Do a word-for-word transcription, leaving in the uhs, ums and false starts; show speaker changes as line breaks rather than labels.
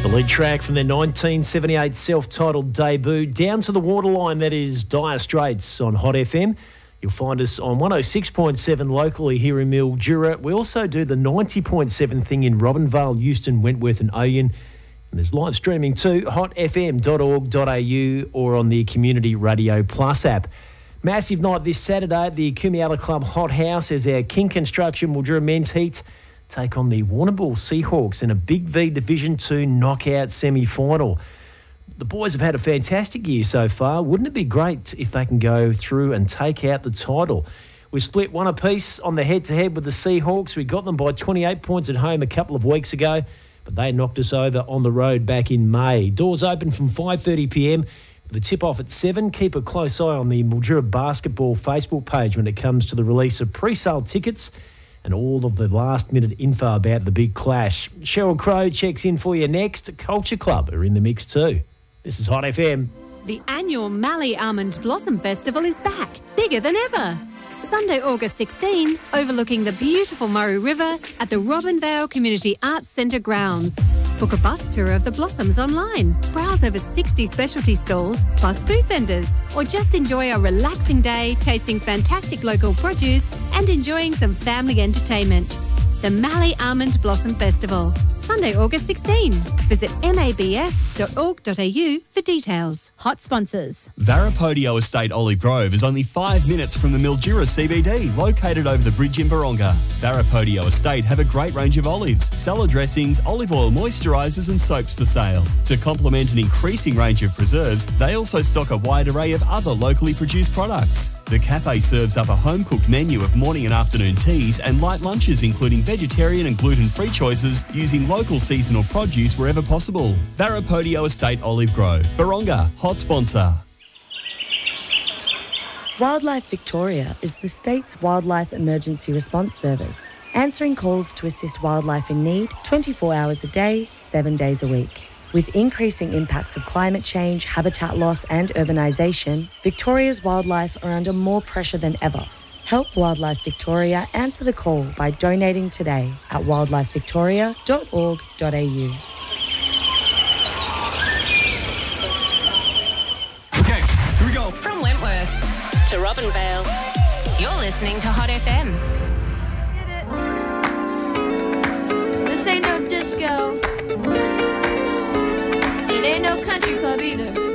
The lead track from their nineteen seventy-eight self-titled debut, Down to the Waterline, that is Dire Straits on Hot F M. You'll find us on one oh six point seven locally here in Mildura. We also do the ninety point seven thing in Robinvale, Euston, Wentworth and Oyen. And there's live streaming too, hot f m dot org dot a u or on the Community Radio Plus app. Massive night this Saturday at the Kumiala Club Hot House as our King Construction Mildura men's heat take on the Warrnambool Seahawks in a Big V Division two knockout semi-final. The boys have had a fantastic year so far. Wouldn't it be great if they can go through and take out the title? We split one apiece on the head-to-head with the Seahawks. We got them by twenty-eight points at home a couple of weeks ago, but they knocked us over on the road back in May. Doors open from five thirty p m with a tip-off at seven. Keep a close eye on the Mildura Basketball Facebook page when it comes to the release of pre-sale tickets and all of the last-minute info about the big clash. Cheryl Crow checks in for you next. Culture Club are in the mix too. This is Hot F M.
The annual Mallee Almond Blossom Festival is back, bigger than ever. Sunday, August sixteenth, overlooking the beautiful Murray River at the Robinvale Community Arts Centre grounds. Book a bus tour of the blossoms online. Browse over sixty specialty stalls, plus food vendors. Or just enjoy a relaxing day, tasting fantastic local produce and enjoying some family entertainment. The Mallee Almond Blossom Festival, Sunday, August sixteenth. Visit m a b f dot org dot a u for details.
Hot sponsors.
Varapodio Estate Olive Grove is only five minutes from the Mildura C B D, located over the bridge in Baronga. Varapodio Estate have a great range of olives, salad dressings, olive oil moisturisers and soaps for sale. To complement an increasing range of preserves, they also stock a wide array of other locally produced products. The cafe serves up a home-cooked menu of morning and afternoon teas and light lunches, including vegetarian and gluten-free choices, using local seasonal produce wherever possible. Varapodio Estate Olive Grove, Baronga, hot sponsor.
Wildlife Victoria is the state's wildlife emergency response service, answering calls to assist wildlife in need twenty-four hours a day, seven days a week. With increasing impacts of climate change, habitat loss and urbanisation, Victoria's wildlife are under more pressure than ever. Help Wildlife Victoria answer the call by donating today at wildlife victoria dot org dot a u.
Okay, here we go.
From Wentworth to Robinvale, you're listening to Hot F M.
Get it? This ain't no disco. It ain't no country club either.